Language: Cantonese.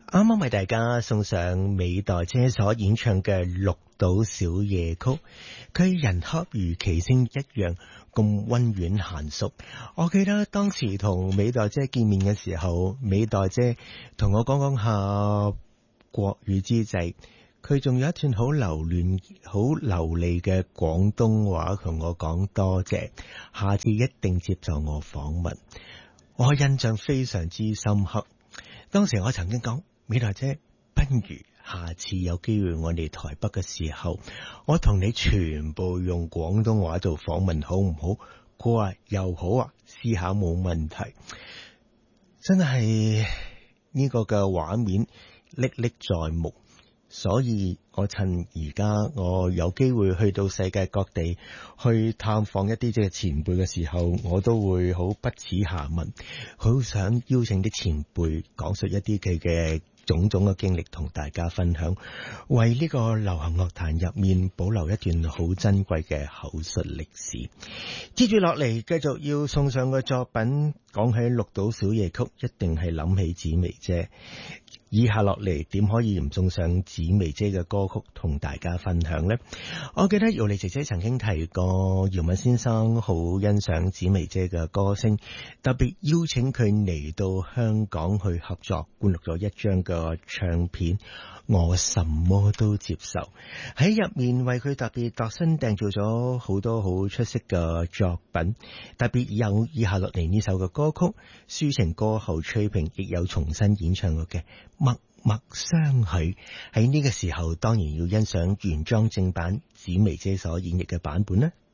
啱啱為大家送上美代姐所演唱嘅綠島小夜曲，佢人恰如其聲一樣咁溫婉嫻淑。我記得當時同美代姐見面嘅時候，美代姐同我講下國語之際，佢仲有一段好流利嘅廣東話同我講多謝，下次一定接受我訪問。我印象非常之深刻。當時我曾經講，美代姐，不如下次有機會我嚟台北嘅時候，我同你全部用廣東話做訪問好唔好？佢話又好啊，思考冇問題。真係呢個嘅畫面歷歷在目，所以我趁而家我有機會去到世界各地去探訪一啲即係前輩嘅時候，我都會好不恥下問，好想邀請啲前輩講述一啲佢嘅種種嘅經歷同大家分享，為呢個流行樂壇入面保留一段好珍貴嘅口述歷史。接住落嚟繼續要送上嘅作品，講起綠島小夜曲，一定係諗起紫薇姐。以下落嚟點可以唔送上紫薇姐嘅歌曲同大家分享呢？我記得姚莉姐姐曾經提過，姚敏先生好欣賞紫薇姐嘅歌聲，特別邀請佢嚟到香港去合作，灌錄咗一張嘅唱片，我什麼都接受。喺入面為佢特別度身訂造咗好多好出色嘅作品，特別有以下落嚟呢首嘅歌曲，抒情歌後崔萍亦有重新演唱過嘅默默相許。喺呢個時候當然要欣賞原裝正版紫薇姐所演繹嘅版本啦。